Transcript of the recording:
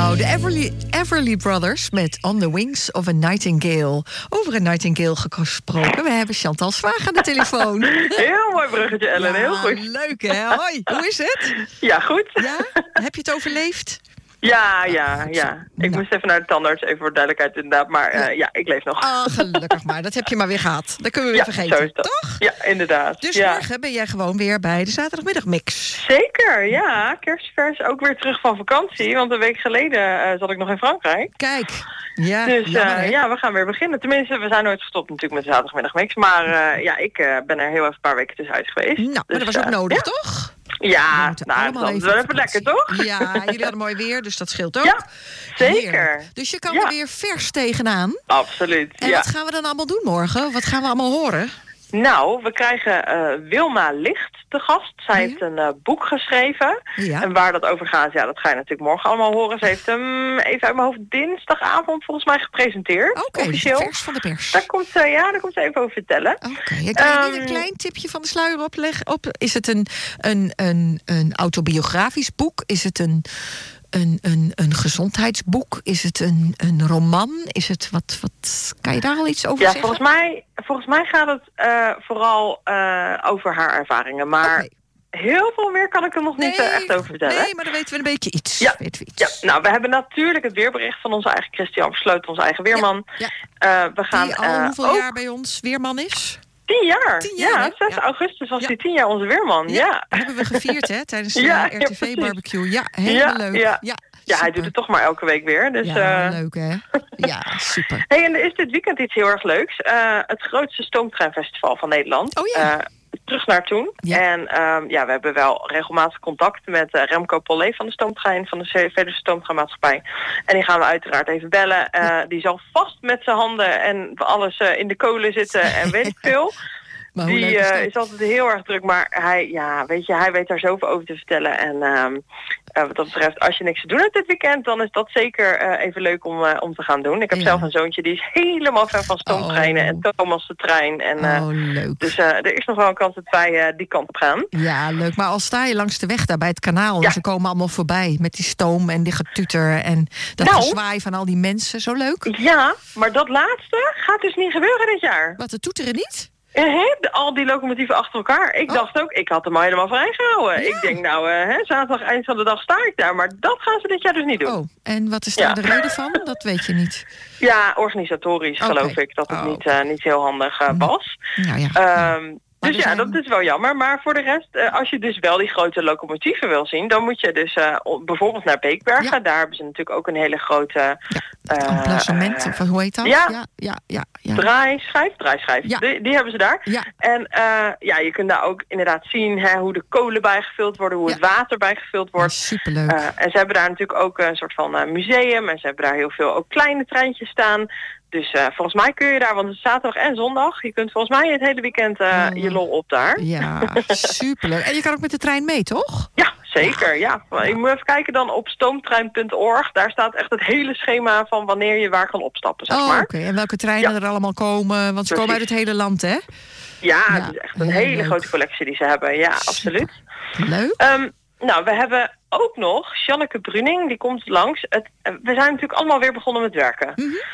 Nou, de Everly Brothers met On the Wings of a Nightingale. Over een nightingale gesproken. We hebben Chantal Zwaag aan de telefoon. Heel mooi bruggetje, Ellen. Ja, heel goed. Leuk, hè? Hoi, hoe is het? Ja, goed. Ja? Heb je het overleefd? Ja. Ik moest even naar de tandarts, even voor duidelijkheid inderdaad. Maar ik leef nog. Ah, gelukkig maar. Dat heb je maar weer gehad. Dat kunnen we weer vergeten, zo is dat. toch? Ja, inderdaad. Dus morgen ben jij gewoon weer bij de zaterdagmiddagmix. Zeker, ja. Kerstvers, ook weer terug van vakantie. Want een week geleden zat ik nog in Frankrijk. Kijk. Ja, dus we gaan weer beginnen. Tenminste, we zijn nooit gestopt natuurlijk met de zaterdagmiddagmix. Maar ik ben er heel even een paar weken tussenuit geweest. Nou, maar dat was ook nodig, toch? Ja, dat is wel even lekker, toch? Ja, jullie hadden mooi weer, dus dat scheelt ook. Ja, zeker. Heerlijk. Dus je kan er weer vers tegenaan. Absoluut, En wat gaan we dan allemaal doen morgen? Wat gaan we allemaal horen? Nou, we krijgen Wilma Licht te gast. Zij heeft een boek geschreven. Ja. En waar dat over gaat, dat ga je natuurlijk morgen allemaal horen. Ze heeft hem even uit mijn hoofd dinsdagavond volgens mij gepresenteerd. Oké, officieel. Vers van de pers. Daar komt ze even over vertellen. Oké. Kan je niet een klein tipje van de sluier opleggen? Is het een autobiografisch boek? Is het een gezondheidsboek? Is het een roman? Is het wat kan je daar al iets over zeggen? Volgens mij gaat het vooral over haar ervaringen. Maar heel veel meer kan ik er nog niet echt over vertellen. Nee, maar dan weten we een beetje iets. Ja. Nou, we hebben natuurlijk het weerbericht van onze eigen Christian Versloten, onze eigen weerman. Ja. We gaan die al hoeveel jaar bij ons weerman is? 10 jaar. 10 jaar, 6 augustus was hij 10 jaar onze weerman. Ja. Hebben we gevierd, hè, tijdens de RTV-barbecue. Ja, helemaal leuk. Ja, hij doet het toch maar elke week weer. Dus, leuk, hè? Ja, super. Hey, en er is dit weekend iets heel erg leuks. Het grootste stoomtreinfestival van Nederland. Oh ja. Terug naar toen. Ja. En we hebben wel regelmatig contact met Remco Pollet van de stoomtrein, van de Veluwe Stoomtreinmaatschappij. En die gaan we uiteraard even bellen. Die zal vast met zijn handen en alles in de kolen zitten en weet ik veel. Maar die is altijd heel erg druk, maar hij weet daar zoveel over te vertellen. En wat dat betreft, als je niks te doen hebt dit weekend, dan is dat zeker even leuk om te gaan doen. Ik heb zelf een zoontje, die is helemaal fan van stoomtreinen en Thomas de trein. En, leuk. Dus er is nog wel een kans dat wij die kant op gaan. Ja, leuk. Maar al sta je langs de weg daar bij het kanaal, en ze komen allemaal voorbij met die stoom en die getuter en dat gezwaai van al die mensen. Zo leuk. Ja, maar dat laatste gaat dus niet gebeuren dit jaar. Wat, de toeteren niet? Al die locomotieven achter elkaar. Ik dacht ook, ik had hem al helemaal vrijgehouden. Ja. Ik denk, zaterdag eind van de dag sta ik daar. Maar dat gaan ze dit jaar dus niet doen. Oh, en wat is daar de reden van? Dat weet je niet. Ja, organisatorisch geloof ik dat het niet heel handig was. Nou ja. Dus dat is wel jammer. Maar voor de rest, als je dus wel die grote locomotieven wil zien, dan moet je dus bijvoorbeeld naar Beekbergen. Ja. Daar hebben ze natuurlijk ook een hele grote emplacement, of hoe heet dat? Ja. Draaischijf. Ja. Die hebben ze daar. Ja. En je kunt daar ook inderdaad zien hoe de kolen bijgevuld worden, hoe het water bijgevuld wordt. Ja, superleuk. En ze hebben daar natuurlijk ook een soort van museum. En ze hebben daar heel veel ook kleine treintjes staan. Dus volgens mij kun je daar, want het is zaterdag en zondag. Je kunt volgens mij het hele weekend je lol op daar. Ja, superleuk. En je kan ook met de trein mee, toch? Ja, zeker. Ja. Je moet even kijken dan op stoomtrein.org. Daar staat echt het hele schema van wanneer je waar kan opstappen, zeg maar. Oké. En welke treinen er allemaal komen. Want ze komen uit het hele land, hè? Ja, het is echt een hele grote collectie die ze hebben. Ja, absoluut. Leuk. We hebben ook nog Janneke Bruning, die komt langs. We zijn natuurlijk allemaal weer begonnen met werken.